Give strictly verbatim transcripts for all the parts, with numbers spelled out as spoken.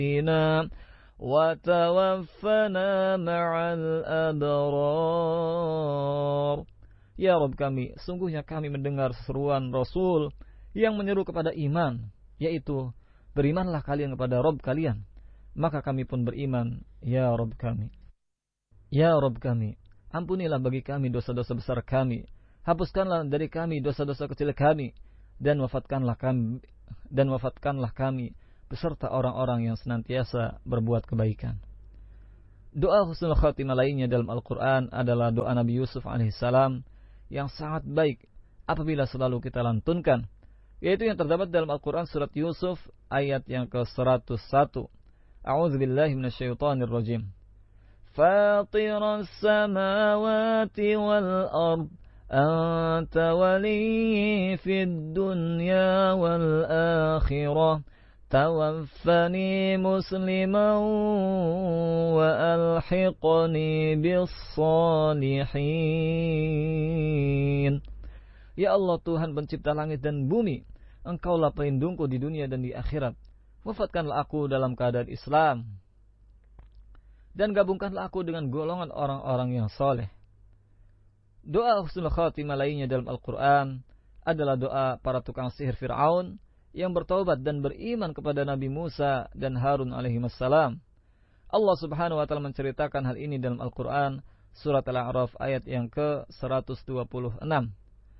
وتوفنا مع الأبرار. Ya Rabb kami, sungguhnya kami mendengar seruan Rasul yang menyeru kepada iman, yaitu berimanlah kalian kepada Rabb kalian. Maka kami pun beriman, ya Rabb kami. Ya Rabb kami, ampunilah bagi kami dosa-dosa besar kami, hapuskanlah dari kami dosa-dosa kecil kami, dan wafatkanlah kami dan wafatkanlah kami beserta orang-orang yang senantiasa berbuat kebaikan. Doa husnul khatimah lainnya dalam Al-Quran adalah doa Nabi Yusuf alaihissalam yang sangat baik apabila selalu kita lantunkan, yaitu yang terdapat dalam Al-Quran surat Yusuf ayat yang ke seratus satu. A'udzubillahi minasyaitonir rajim. Fatiras samawati wal ard, anta waliyyi fid dunya wal akhirah, tawaffani musliman wa alhiqni bis salihin. Ya Allah, Tuhan pencipta langit dan bumi, Engkaulah pelindungku di dunia dan di akhirat. Wafatkanlah aku dalam keadaan Islam, dan gabungkanlah aku dengan golongan orang-orang yang soleh. Doa husnul khatimah lainnya dalam Al-Quran adalah doa para tukang sihir Fir'aun yang bertaubat dan beriman kepada Nabi Musa dan Harun alaihimassalam. Allah subhanahu wa ta'ala menceritakan hal ini dalam Al-Quran surat Al-A'raf ayat yang ke seratus dua puluh enam.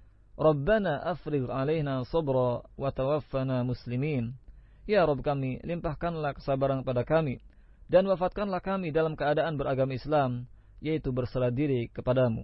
Rabbana afrigh alaina sabra wa tawaffana muslimin. Ya Rabb kami, limpahkanlah kesabaran pada kami dan wafatkanlah kami dalam keadaan beragama Islam, yaitu berserah diri kepadamu.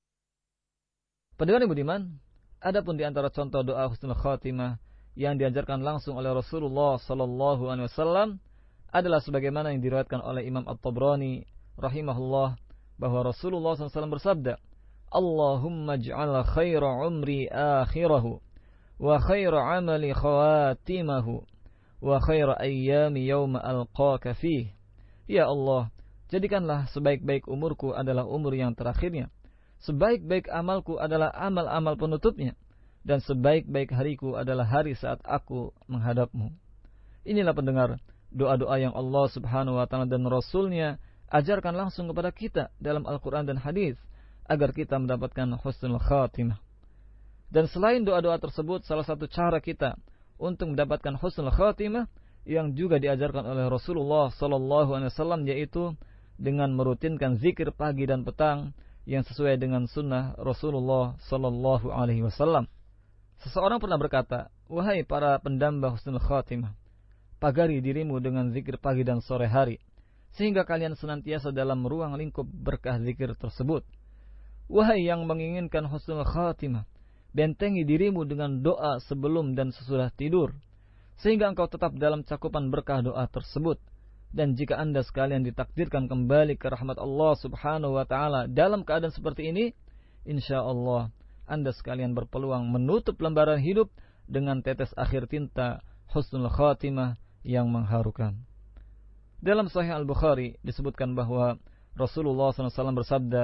Pendengar yang budiman, adapun di antara contoh doa husnul khatimah yang diajarkan langsung oleh Rasulullah sallallahu alaihi wasallam adalah sebagaimana yang diriwayatkan oleh Imam At-Tabrani rahimahullah, bahwa Rasulullah sallallahu alaihi wasallam bersabda, Allahumma ij'al khaira umri akhirahu wa khaira amali khawatimahu wa khaira ayyami yawma alqaka fih. Ya Allah, jadikanlah sebaik-baik umurku adalah umur yang terakhirnya, sebaik-baik amalku adalah amal-amal penutupnya, dan sebaik-baik hariku adalah hari saat aku menghadapmu. Inilah pendengar doa-doa yang Allah subhanahu wa ta'ala dan Rasulnya ajarkan langsung kepada kita dalam Al-Quran dan hadis agar kita mendapatkan husnul khatimah. Dan selain doa-doa tersebut, salah satu cara kita untuk mendapatkan husnul khatimah yang juga diajarkan oleh Rasulullah sallallahu alaihi wasallam, yaitu dengan merutinkan zikir pagi dan petang yang sesuai dengan sunnah Rasulullah sallallahu alaihi wasallam. Seseorang pernah berkata, wahai para pendamba husnul khatimah, pagari dirimu dengan zikir pagi dan sore hari, sehingga kalian senantiasa dalam ruang lingkup berkah zikir tersebut. Wahai yang menginginkan husnul khatimah, bentengi dirimu dengan doa sebelum dan sesudah tidur, sehingga engkau tetap dalam cakupan berkah doa tersebut. Dan jika anda sekalian ditakdirkan kembali ke rahmat Allah subhanahu wa ta'ala dalam keadaan seperti ini, insya Allah anda sekalian berpeluang menutup lembaran hidup dengan tetes akhir tinta husnul khatimah yang mengharukan. Dalam Sahih Al-Bukhari disebutkan bahwa Rasulullah sallallahu alaihi wasallam bersabda,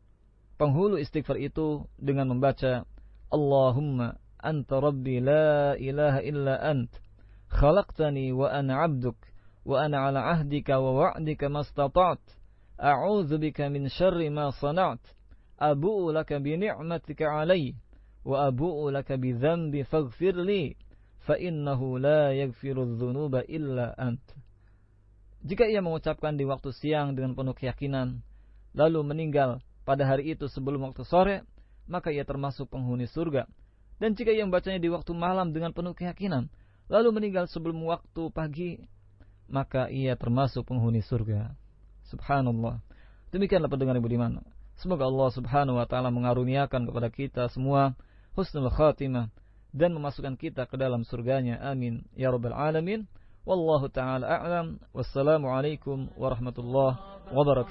penghulu istighfar itu dengan membaca Allahumma anta rabbi la ilaha illa ant, khalaqtani wa ana abduk, wa ana ala ahdika wa wa'dika mastata'at, a'udzu bika min syarri ma sana'at, abu'u laka bi ni'matika alai, wa abu'u laka bi dhanbi faghfir li, fa innahu la yaghfiru dhunuba illa ant. Jika ia mengucapkan di waktu siang dengan penuh keyakinan, lalu meninggal pada hari itu sebelum waktu sore, maka ia termasuk penghuni surga. Dan jika ia membacanya di waktu malam dengan penuh keyakinan, lalu meninggal sebelum waktu pagi, maka ia termasuk penghuni surga. Subhanallah. Demikianlah pendengar yang budiman. Semoga Allah subhanahu wa ta'ala mengaruniakan kepada kita semua husnul khatimah dan memasukkan kita ke dalam surganya. Amin. Ya Rabbal Alamin. Wallahu ta'ala a'lam. Wassalamualaikum warahmatullahi wabarakatuh.